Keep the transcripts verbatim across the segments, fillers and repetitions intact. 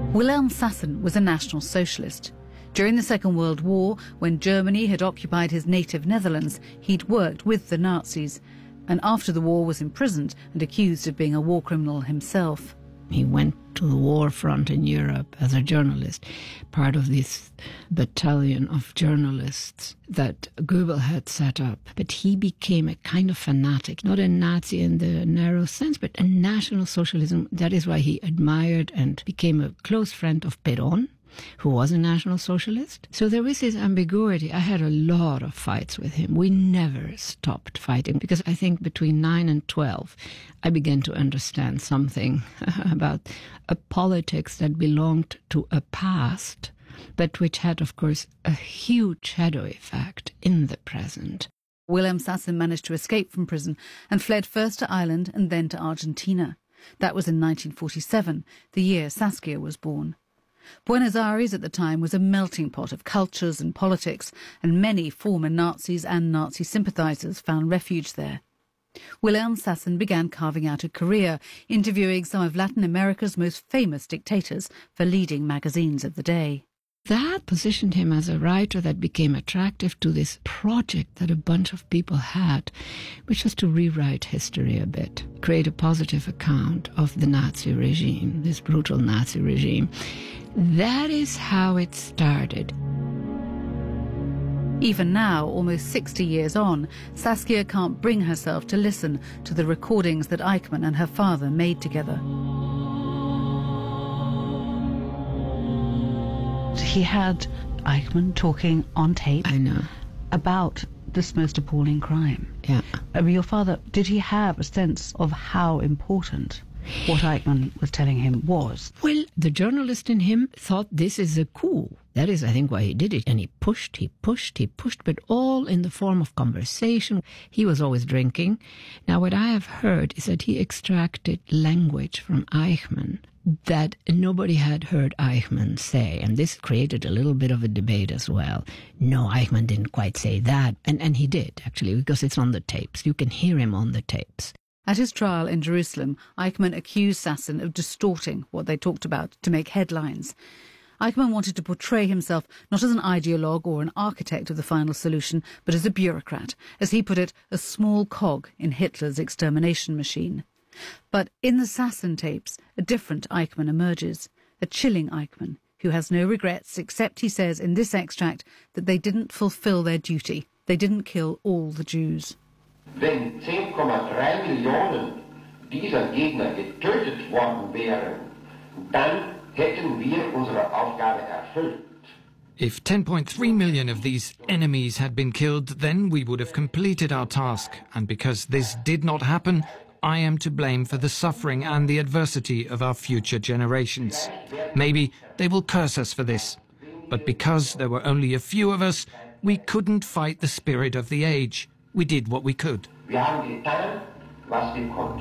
Wilhelm Sassen was a National Socialist. During the Second World War, when Germany had occupied his native Netherlands, he'd worked with the Nazis, and after the war was imprisoned and accused of being a war criminal himself. He went to the war front in Europe as a journalist, part of this battalion of journalists that Goebbels had set up. But he became a kind of fanatic, not a Nazi in the narrow sense, but a National Socialism. That is why he admired and became a close friend of Perón, who was a National Socialist. So there was this ambiguity. I had a lot of fights with him. We never stopped fighting, because I think between nine and twelve, I began to understand something about a politics that belonged to a past, but which had, of course, a huge shadow effect in the present. Wilhelm Sassen managed to escape from prison and fled first to Ireland and then to Argentina. That was in nineteen forty-seven, the year Saskia was born. Buenos Aires at the time was a melting pot of cultures and politics, and many former Nazis and Nazi sympathisers found refuge there. Wilhelm Sassen began carving out a career, interviewing some of Latin America's most famous dictators for leading magazines of the day. That positioned him as a writer that became attractive to this project that a bunch of people had, which was to rewrite history a bit, create a positive account of the Nazi regime, this brutal Nazi regime. That is how it started. Even now, almost sixty years on, Saskia can't bring herself to listen to the recordings that Eichmann and her father made together. He had Eichmann talking on tape I know. about this most appalling crime. Yeah. I mean, your father, did he have a sense of how important what Eichmann was telling him was? Well, the journalist in him thought this is a coup. That is, I think, why he did it. And he pushed, he pushed, he pushed, but all in the form of conversation. He was always drinking. Now, what I have heard is that he extracted language from Eichmann that nobody had heard Eichmann say. And this created a little bit of a debate as well. No, Eichmann didn't quite say that. And, and he did, actually, because it's on the tapes. You can hear him on the tapes. At his trial in Jerusalem, Eichmann accused Sassen of distorting what they talked about to make headlines. Eichmann wanted to portray himself not as an ideologue or an architect of the final solution, but as a bureaucrat, as he put it, a small cog in Hitler's extermination machine. But in the Sassen tapes, a different Eichmann emerges, a chilling Eichmann, who has no regrets, except, he says in this extract, that they didn't fulfill their duty. They didn't kill all the Jews. Wenn zehn Komma drei Millionen dieser Gegner getötet worden wären, dann hätten wir unsere Aufgabe erfüllt. If ten point three million of these enemies had been killed, then we would have completed our task. And because this did not happen, I am to blame for the suffering and the adversity of our future generations. Maybe they will curse us for this. But because there were only a few of us, we couldn't fight the spirit of the age. We did what we could. Wir haben getan, was wir konnten.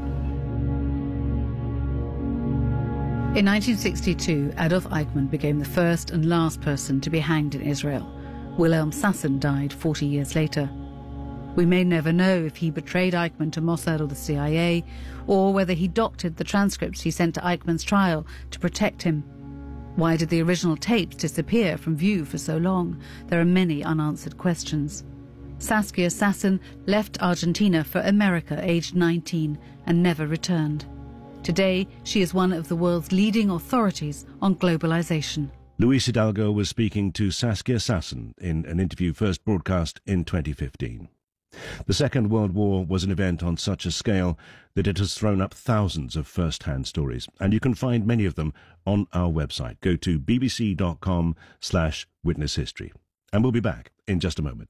In nineteen sixty-two, Adolf Eichmann became the first and last person to be hanged in Israel. Wilhelm Sassen died forty years later. We may never know if he betrayed Eichmann to Mossad or the C I A, or whether he doctored the transcripts he sent to Eichmann's trial to protect him. Why did the original tapes disappear from view for so long? There are many unanswered questions. Saskia Sassen left Argentina for America aged nineteen and never returned. Today, she is one of the world's leading authorities on globalization. Luis Hidalgo was speaking to Saskia Sassen in an interview first broadcast in twenty fifteen. The Second World War was an event on such a scale that it has thrown up thousands of first-hand stories, and you can find many of them on our website. Go to bbc.com slash witness history. And we'll be back in just a moment.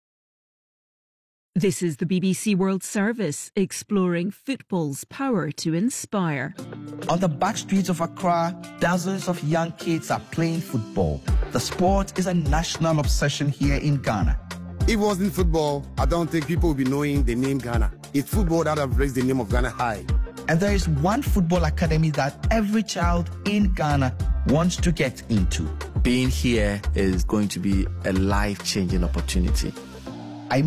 This is the B B C World Service, exploring football's power to inspire. On the back streets of Accra, dozens of young kids are playing football. The sport is a national obsession here in Ghana. If it wasn't football, I don't think people would be knowing the name Ghana. It's football that have raised the name of Ghana high. And there is one football academy that every child in Ghana wants to get into. Being here is going to be a life-changing opportunity. I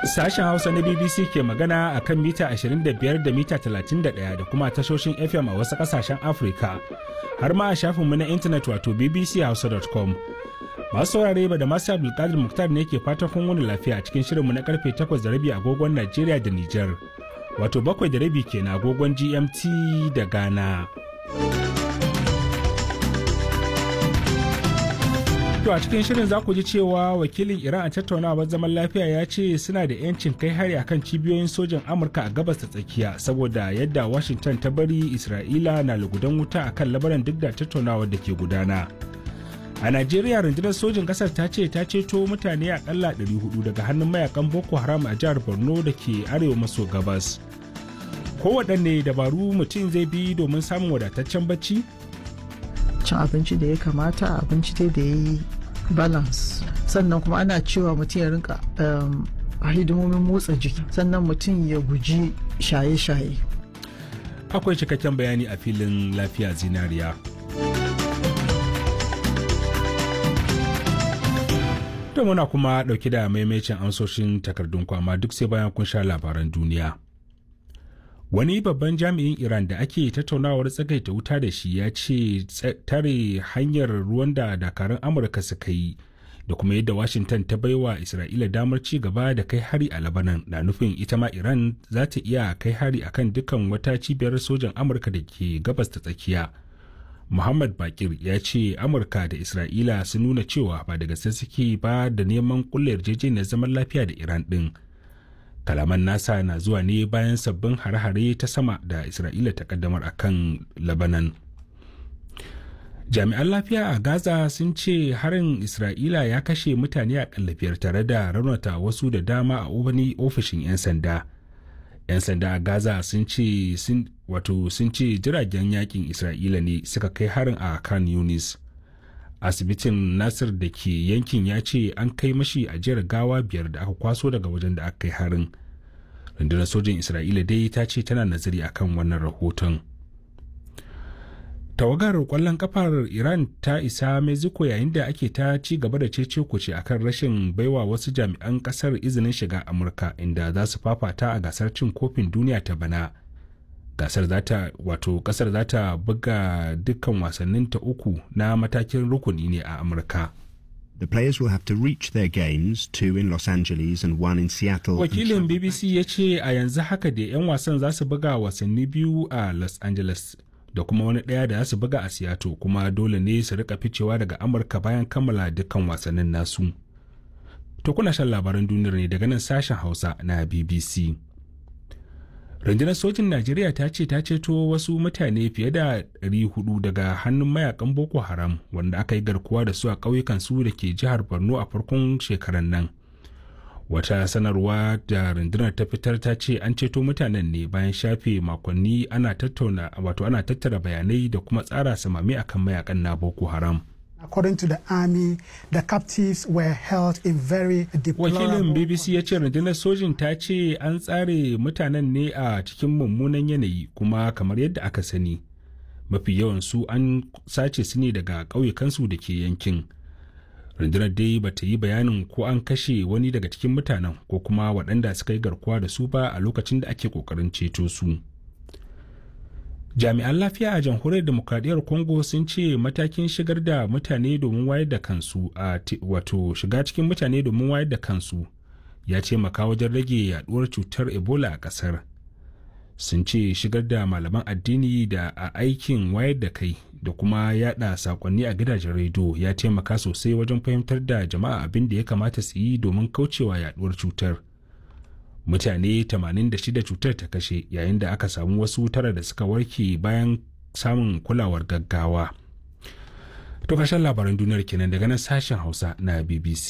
Sashen Hausa na B B C ke magana a kan mita ashirin da biyar da mita talatin da ɗaya da kuma tashoshin F M a wasu ƙasashen Afirka, har ma a shafinmu na intanet wato b b c hausa dot com. Masu saurare ba da masu Abdulkadir Muktar ne ke fatan kun wani lafiya a cikin shirinmu na karfe takwas da rabi agogon Najeriya da Nijar, wato bakwai da rabi kenan agogon G M T da Ghana. To a cikin shirin za ku ji cewa wakilin Iran a tattaunawar zaman lafiya ya ce suna da 'yancin kai hari akan cibiyoyin sojan Amurka a gabas ta tsakiya saboda yadda Washington ta bari Isra'ila na lugudan wuta akan labaran duk da tattaunawar da ke gudana. A Najeriya rundunar sojin kasar ta ce ta ceto mutane akalla ɗari hudu daga hannun mayakan Boko Haram a jihar Borno da ke arewa maso gabas. Kowaɗanne dabaru mutum zai bi domin samun wadataccen bacci? Cin abinci da ya kamata, abinci dai da ya yi balance, sannan kuma ana cewa mutum ya rinka hidimomin motsa jiki, sannan mutum ya guji shaye-shaye. Akwai cikakken bayani a filin lafiya zinariya. To muna kuma ɗauki da maimacin amsoshin takardun kwama duk sai bayan kun sha labaran duniya. Wani babban jami'in Iran da ake tattaunawar tsagaita wuta da shi ya ce tare hanyar ruwan da dakarun Amurka suka yi da kuma yadda Washington ta baiwa Isra'ila damar ci gaba da kai hari a Lebanon na nufin ita ma Iran za ta iya kai hari akan dukkan wata cibiyar sojan Amurka da ke gabas ta tsakiya. Muhammad Bakir ya ce Amurka da Isra'ila sun nuna cewa ba da gaske suke ba da neman kulle yarjejeniyar zaman lafiya da Iran din. Kalaman nasa na zuwa ne bayan sabbin hare-hare ta sama da Isra'ila ta kaddamar a kan Lebanon. Jami'an lafiya a Gaza sun ce harin Isra'ila ya kashe mutane a biyar tare da raunata wasu da dama a wani ofishin 'yan sanda. 'Yan sanda a Gaza sun ce wato sun ce jiragen yakin Isra'ila ne suka kai harin a Khan Yunis. Asibitin Nasir da ke yankin ya ce an kai mashi ajiyar gawa biyar da aka kwaso daga wajen da aka kai harin. Rundunar sojin Isra'ila dai ta ce tana nazari akan wannan rahoton. Tawagar kwallon kafar Iran ta isa Mexico yayin da ake ta ci gaba da cece kuce akan rashin baiwa wasu jami'an kasar izinin shiga Amurka inda za su fafata a gasar cin kofin duniya ta bana. Gasar zata wato kasar za ta buga dukkan wasanninta uku na matakin rukuni ne a Amurka. The players will have to reach their games, two in Los Angeles and one in Seattle. Wakilin B B C ya ce a yanzu haka da 'yan wasan za su buga wasanni biyu a Los Angeles da kuma wani ɗaya da za su buga a Seattle, kuma dole ne su rika ficewa daga Amurka bayan kammala dukkan wasannin nasu. To kuna shan labaran duniyar ne daga nan sashen Hausa na B B C. Rundunar sojin Najeriya ta ce ta ceto wasu mutane fiye da ɗari hudu daga hannun mayakan Boko Haram wanda aka yi garkuwa da su a ƙauyukan su da ke jihar Borno a farkon shekaran nan. Wata sanarwa da rundunar ta fitar ta ce an ceto mutanen ne bayan shafe makonni ana tattauna wato ana tattara bayanai da kuma tsara samami akan mayakan na Boko Haram. According to the army, the captives were held in very deplorable... Wakilin B B C ya ce rundunar sojin ta ce an tsare mutanen ne a cikin mummunan yanayi kuma kamar yadda aka sani. Mafi yawan su an sace su ne daga ƙauyukansu da ke yankin. Rundunar dai ba ta yi bayanin ko an kashe wani daga cikin mutanen ko kuma waɗanda suka yi garkuwa da su ba a lokacin da ake ƙoƙarin ceto su. Jami'an lafiya a jamhuriyar demokradiyyar Congo sun ce matakin shigar da mutane domin wayar da kansu a wato shiga cikin mutane domin wayar da kansu ya taimaka wajen rage yaduwar cutar Ebola a kasar. Sun ce shigar da malaman addini da a aikin wayar da kai da kuma yada sakonni a gidajen rediyo ya taimaka sosai wajen fahimtar da jama'a abin da ya kamata su yi domin kaucewa yaduwar cutar. Mutane tamanin da shida cutar ta kashe yayin da aka samu wasu tara da suka warke bayan samun kulawar gaggawa. To kashin labaran duniyar kenan daga nan sashen Hausa na B B C.